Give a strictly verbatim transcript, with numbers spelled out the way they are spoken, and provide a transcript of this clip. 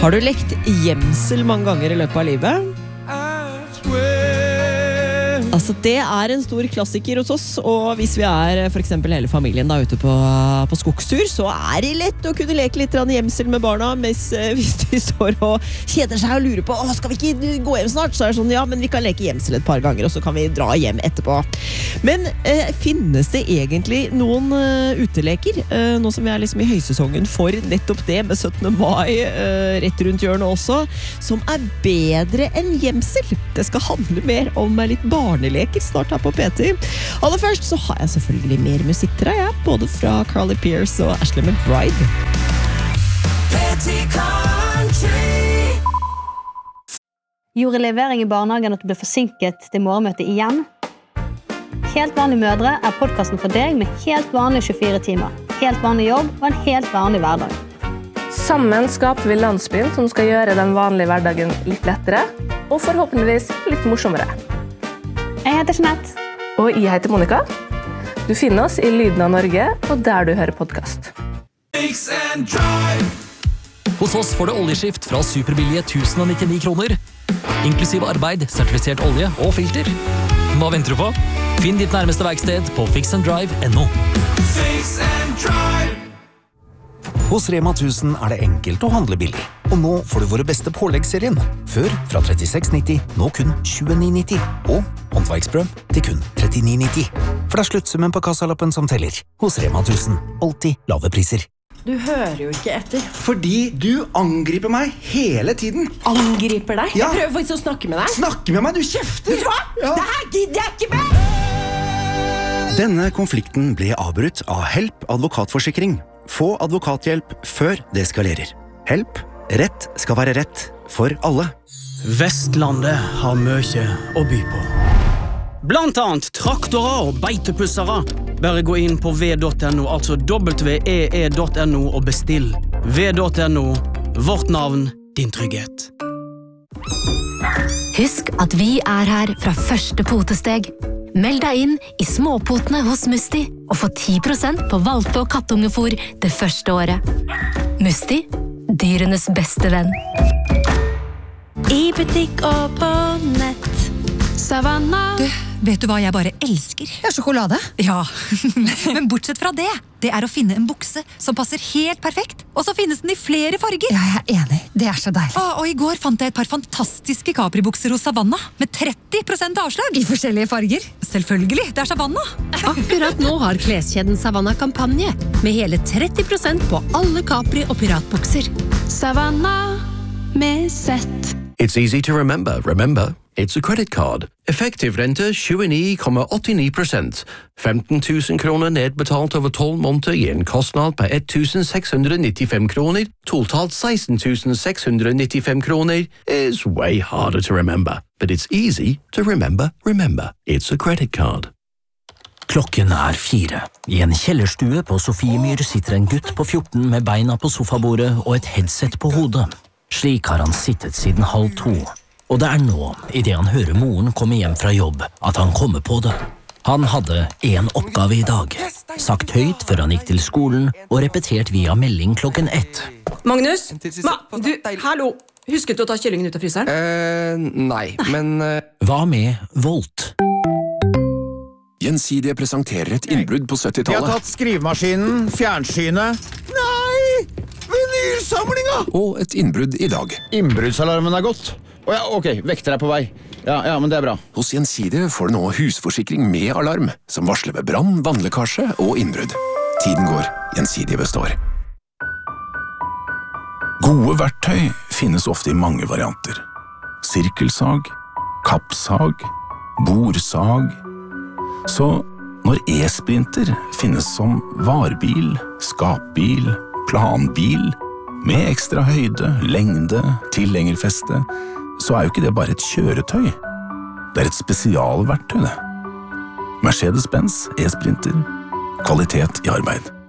Har du lekt gjemsel mange ganger i løpet av livet? Altså, det er en stor klassiker hos oss, og hvis vi er for eksempel hele familien da, ute på, på skogstur, så er det lett å kunne leke litt gjemsel med barna, mens hvis de står og kjeder seg og lurer på, «Åh, skal vi ikke gå hjem snart?» Så er det sånn, ja, men vi kan leke gjemsel et par ganger, og så kan vi dra hjem etterpå. Men eh, finnes det egentlig noen uh, uteleker, uh, nå som vi er liksom i høysesongen for nettopp det, med syttende mai uh, rett rundt hjørnet også, som er bedre enn gjemsel? Det skal handle mer om litt barne leker snart her på P T. Aller først så har jeg selvfølgelig mer musikk til deg, ja, både fra Carly Pearce og Ashley McBride. P T Country. Gjorde levering i barnehagen at du ble forsinket til morgenmøtet igjen? Helt vanlige mødre er podcasten for deg med helt vanlige tjuefire timer, helt vanlig jobb og en helt vanlig hverdag. Sammen skaper vi landsbyen som skal gjøre den vanlige hverdagen litt lettere, og forhåpentligvis litt morsommere. Jeg heter Jeanette. Og jeg heter Monica. Du finner oss i Lyden av Norge, og der du hører podcast. Hos oss får du oljeskift fra superbillige tusen nittini kroner, inklusive arbeid, sertifisert olje og filter. Hva venter du på? Finn ditt nærmeste verksted på fix and drive punktum no. Fix and Drive. Hos Rema tusen er det enkelt å handle billig. Og nå får du våre beste påleggsserien. Før fra trettiseks nitti, nå kun tjueni nitti. Og håndverksbrød til kun trettini nitti. For det er sluttsummen på kassalappen som teller. Hos Rema tusen. Alltid lave priser. Du hører jo ikke etter. Fordi du angriper meg hele tiden. Angriper deg? Ja. Jeg prøver faktisk å snakke med deg. Snakke med meg, du kjefter! Vet du hva? Ja. Det her gidder jeg ikke med! Denne konflikten ble avbrutt av Help advokatforsikring. Få advokathjelp før det skalerer. Help. Rett skal være rett for alle. Vestlandet har mye å by på. Blant annet traktorer og beitepussere. Bare gå inn på v punktum no, altså w e e punktum no og bestill. v punktum no, vårt navn, din trygghet. Husk at vi er her fra første potesteg. Meld deg inn i småpotene hos Musti og få ti prosent på valpe- og kattungefor det første året. Musti, dyrenes beste venn. I butikk og på nett. Savanna. Du, vet du hva jeg bare elsker? Ja, sjokolade. Ja, men bortsett fra det, det er å finne en bukse som passer helt perfekt, og så finnes den i flere farger. Ja, jeg er enig. Det er så deilig. Å, og i går fant jeg et par fantastiske Capri-bukser hos Savanna, med tretti prosent avslag. I forskjellige farger? Selvfølgelig, det er Savanna. Akkurat nå har kleskjeden Savanna kampanje, med hele tretti prosent på alle Capri- og piratbukser. Savanna med sett. It's easy to remember. Remember, it's a credit card. Effektiv rente tjueni komma åttini prosent. femten tusen kroner nedbetalt over tolv måneder i en kostnad på ett tusen seks hundre nittifem kroner. Totalt seksten tusen seks hundre nittifem kroner is way harder to remember. But it's easy to remember. Remember, it's a credit card. Klokken er fire. I en kjellerstue på Sofiemyr sitter en gutt på fjorten med beina på sofabordet og et headset på hodet. Slik har han sittet siden halv to, og det er nå, i det han hører moren komme hjem fra jobb, at han kommer på det. Han hadde en oppgave i dag, sagt høyt før han gikk til skolen, og repetert via melding klokken ett. Magnus? Ma, du, hallo. Husket du å ta kyllingen ut av fryseren? Eh, nei, men... Uh... Hva med Volt? Gjensidige presenterer et innbrudd på syttitallet. Vi har tatt skrivemaskinen, fjernsynet... Nei! Vinylsamlinga! Og et innbrudd i dag. Innbruddsalarmen er gått. Å ja, ok, vekter er på vei. Ja, ja, men det er bra. Hos Gjensidige får du nå husforsikring med alarm, som varsler ved brann, vannlekkasje og innbrudd. Tiden går, Gjensidige består. Gode verktøy finnes ofte i mange varianter. Sirkelsag, kappsag, borsag. Så når e-sprinter finnes som varebil, skapbil, planbil, med ekstra høyde, lengde, tilhengerfeste, så er jo ikke det bare et kjøretøy. Det er et spesialverktøy, det. Mercedes-Benz e-sprinter. Kvalitet i arbeid.